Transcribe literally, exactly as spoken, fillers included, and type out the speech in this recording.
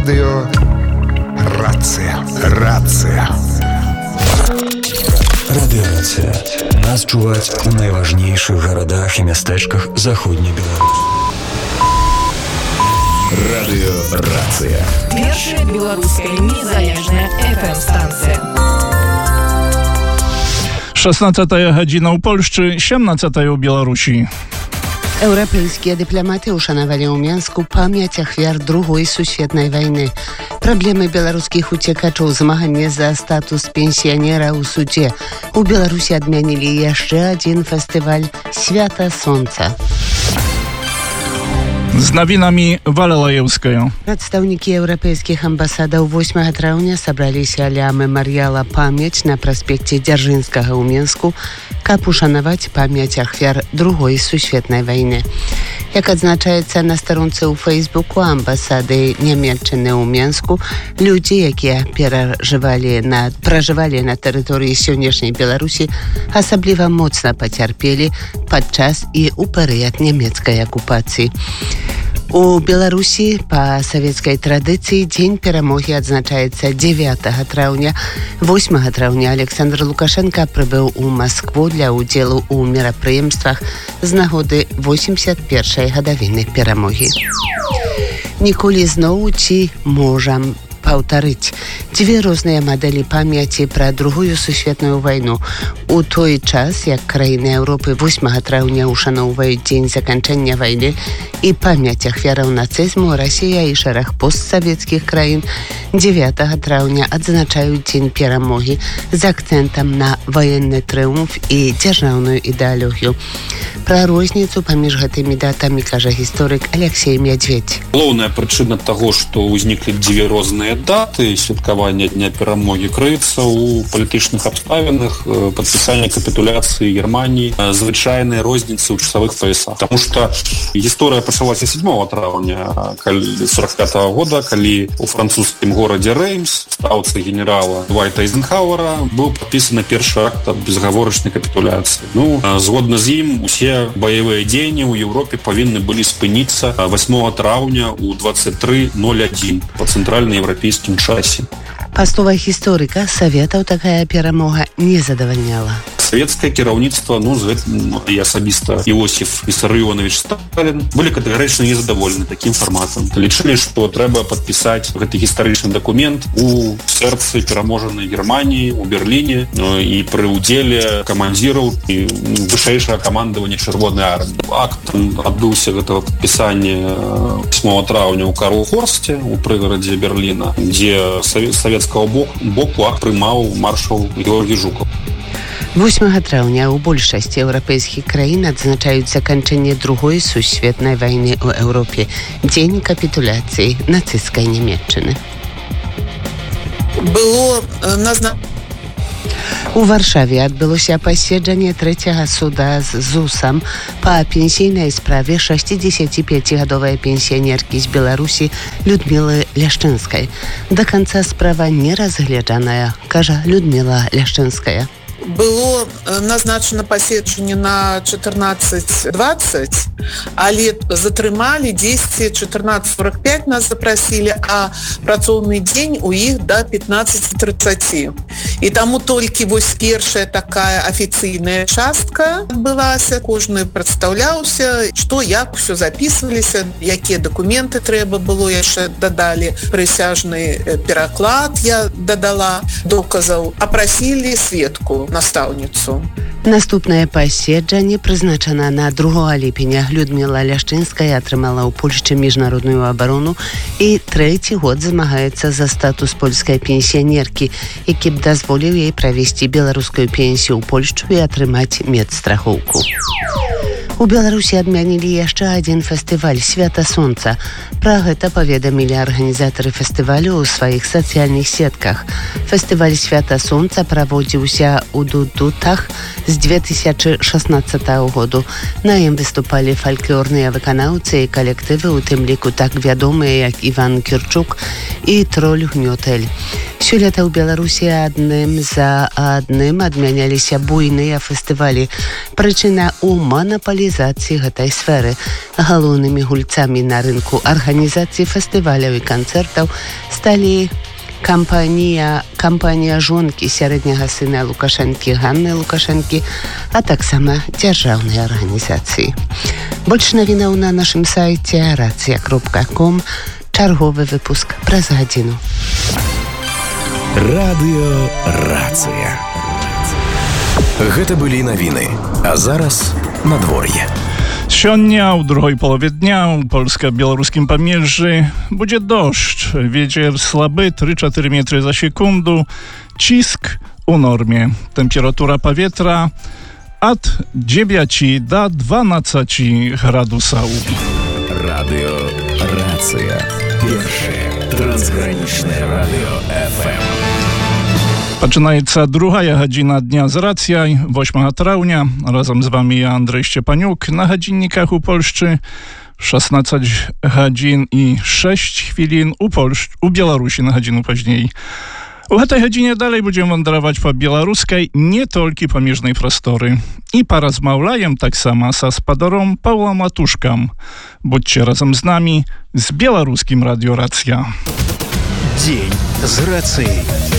Радио Рація. Рація. Радыёрацыя. Нас чуваць у найважнейшых гарадах і мястэчках заходняй Беларусі. Радыёрацыя. Першая беларуская незалежная эф эм-станцыя. szesnastą godzina w Polsce, siedemnastą w Białorusi. Europejskie dyplomaty uszanowali u Mińsku pamięć ofiar drugiej światowej wojny. Problemy białoruskich uciekaczów, zmaganie za status pensjonera u sudzie. U Białorusi odmianili jeszcze jeden festiwal Świata Słońca. Z nowinami Wala Lajewskaja. Przedstawniki europejskich ambasadów ósmego trawnia zebrali się dla memoriala Pamięć na prospekcie Dzierżyńskiego u Mińsku, aby uszanować pamięć ofiar drugiej światowej wojny. Jak odznaczaється na stronce u Facebooku ambasady Niemiecczyny u Mińsku, ludzie, jakie przeżywali na, przeżywali na terytorium dzisiejszej Białorusi, osobliwie mocno pocierpieli podczas i u period niemieckiej okupacji. U Białorusi po sowieckiej tradycji Dzień Перемоги odznaczaється dziewiątego trawnia. ósmego trawnia Aleksandr Łukaszenka przybył u Moskwu dla udziału u мероприємствах z nagody osiemdziesiątej pierwszej годовiny Перемоги. Nikoли znowu ci możemy powtórzyć dwie różne modele pamięci про другую światową wojnę. U той czas, jak krainy Europy ósmego trawnia uszanowują dzień zakończenia wojny i pamięć ofiarów nacyzmu, Rosja i szereg postsowieckich krain dziewiątego trawnia odznaczają Dzień Перемоги z akcentem na wojenny triumf i dzierżawną ideologię. Про różnicę pomiędzy tymi datami każe historyk Aleksiej Miedźwiedź. Главная причина того, что возникли две разные даты святкавання Дня Перемоги, кроецца у палітычных абставінах падпісання капітуляцыі Германии, звычайнай розніцы ў часовых поясах. Потому что история пачалася седьмого травня сорок пятого года, калі у французскім горадзе Реймс в стаўцы генерала Двайта Эйзенхауэра быў падпісаны першы акт безгаворачнай капітуляцыі. Ну, згодна з ім, усе баявыя дзеянні ў Европе павінны былі спыніцца восьмого травня у двадцать три ноль один по центральноевропейскім часе. Па словах гісторыка, Саветаў такая перамога не задавальняла. Советское кіраўніцтва, ну, і асабіста Іосиф Вісарыёнович Сталин былі катэгарычна незадаволены такім фарматам. Лічылі, што трэба падпісаць гэты гістарычны дакумент у сэрцы пераможанай Германії, у Берліне, і пры ўдзеле камандзіраў і вышэйшага камандавання Чырвонай арміі. Акт адбыўся гэтага падпісання восьмого травня ў Карлхорсце, у прыгарадзе Берліна, дзе савецкага боку акт прымаў маршал Георгій Жукаў. восьмego trawnia u большасці еўрапейскіх краін адзначаюць заканчэнне другой сусветнай вайны ў Еўропе, дзень капітуляцыі нацысцкай Нямецчыны. Было назна... У Варшаве адбылося паседжанне трэцяга суда з ЗУСам па пенсійнай справе шэсцідзесяціпяцігадовай пенсіянеркі з Беларусі Людмілы Ляшчынскай. Да канца справа не разгляджаная, кажа Людміла Ляшчынская. Было назначено паседжанне на чатырнаццаць дваццаць, але затрымалі дзесьці чатырнаццаць сорок пять нас запросили, а працоўны дзень у іх до пятнадцать тридцать. І таму толькі вось першая такая афіцыйная частка адбылася, кожны прадстаўляўся, што, як усё записываліся, якія дакументы трэба было, яшчэ дадалі прысяжны пераклад, я дадала доказаў, апрасілі сведку, настаўніцу. Наступнае паседжанне прызначана на другога ліпеня. Людміла Ляшчынская атрымала ў Польшчы міжнародную абарону і трэці год змагаецца за статус польскай пенсіянеркі, які б дазволіў ёй правесці беларускую пенсію ў Польшчу і атрымаць медстрахоўку. У Беларусі адмянілі яшчэ адзін фестываль «Свята Сонца». Пра гэта паведамілі арганізатары фестывалю ў сваіх сацыяльных сетках. Фестываль «Свята Сонца» праводзіўся ў Дудутах з две тысячи шестнадцатого году. На ім выступалі фальклорныя выканаўцы і калектывы, у тым ліку так вядомыя, як Іван Кірчук і Троль Гнётэль. Сёлета ў Беларусі адным за адным адмяняліся буйныя фестывалі. Прычына ў манапалізацыі гэтай сферы. Галоўнымі гульцамі на рынку арганізацыі фестываляў і канцэртаў сталі кампанія, кампанія жонкі сярэдняга сына Лукашэнкі Ганны Лукашэнкі, а таксама дзяржаўныя арганізацыі. Больш навінаў на нашым сайце рацыя кропка ком. Чарговы выпуск праз гадзіну. Радыё Рацыя. Гэта былі навіны, а зараз надвор'е. Сёння ў другой палове дня ў польска-беларускім памежжы будзе дождж. Ветер слабы тры-чатыры метры за секунду. Ціск у норме. Тэмпература паветра ад дзевяці да дванаццаці градусаў. Радыё Рацыя. Першае трансгранічнае радыё эф эм. Пачынаецца другая гадзіна дня з рацыяй, восьмага траўня. Разам з вамі я, Андрэй Шчепанюк. На гадзінніках у Польшчы шаснаццаць гадзін і шэсць хвілін, у Польшч... у Беларусі на гадзіну пазней. У гэтай гадзіне далей будзем вандраваць па беларускай не толькі памежнай прасторы. І паразмаўляем таксама са спадаром Паўлам Матушкам. Будьце разам з намі з беларускім радыё Рацыя. Дзень з рацыяй.